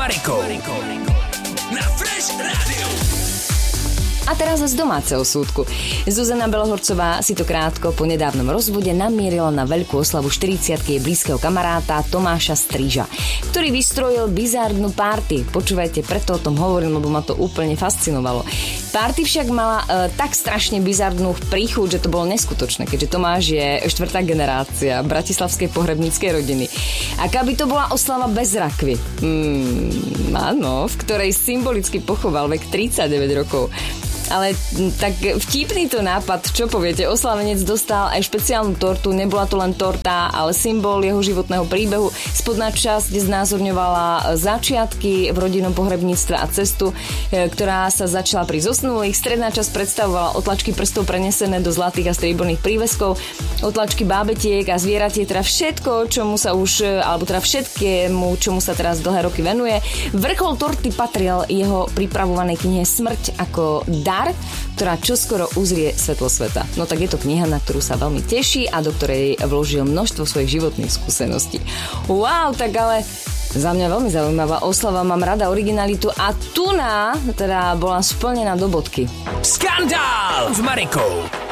Marikou na Fresh Rádiu. A teraz z domáceho súdku. Zuzana Belohorcová si to krátko po nedávnom rozvode namierila na veľkú oslavu 40-ky jej blízkeho kamaráta Tomáša Striža, ktorý vystrojil bizárnu party. Počúvajte, preto o tom hovorím, lebo ma to úplne fascinovalo. Party však mala tak strašne bizárnu príchuť, že to bolo neskutočné, keďže Tomáš je štvrtá generácia bratislavskej pohrebníckej rodiny. Aká by to bola oslava bez rakvy? Áno, v ktorej symbolicky pochoval vek 39 rokov. Ale tak vtipný to nápad, čo poviete, oslavenec dostal aj špeciálnu tortu, nebola to len torta, ale symbol jeho životného príbehu. Spodná časť znázorňovala začiatky v rodinnom pohrebníctve a cestu, ktorá sa začala pri zosnulých. Stredná časť predstavovala otlačky prstov prenesené do zlatých a strieborných príveskov, otlačky bábetiek a zvieratie, teda všetko, čomu sa už, alebo teda všetkému, čomu sa teraz dlhé roky venuje. Vrchol torty patril jeho pripravovanej knihe Smrť ako dar, ktorá čoskoro uzrie svetlo sveta. No tak je to kniha, na ktorú sa veľmi teší a do ktorej vložil množstvo svojich životných skúseností. Wow, tak ale za mňa veľmi zaujímavá oslava, mám rada originalitu a tuná teda bola splnená do bodky. Skandál s Marikou.